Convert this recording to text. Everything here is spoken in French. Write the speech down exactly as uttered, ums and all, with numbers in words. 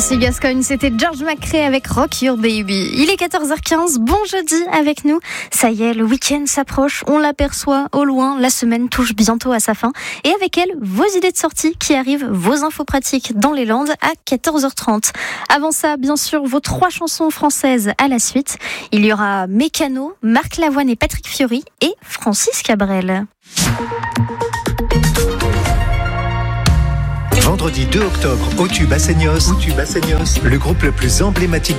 Ici Gascogne, c'était George McRae avec Rock Your Baby. Il est quatorze heures quinze, bon jeudi avec nous. Ça y est, le week-end s'approche, on l'aperçoit au loin, la semaine touche bientôt à sa fin. Et avec elle, vos idées de sortie qui arrivent, vos infos pratiques dans les Landes à quatorze heures trente. Avant ça, bien sûr, vos trois chansons françaises à la suite. Il y aura Mécano, Marc Lavoine et Patrick Fiori et Francis Cabrel. Vendredi deux octobre, au Tube à Seignos, le groupe le plus emblématique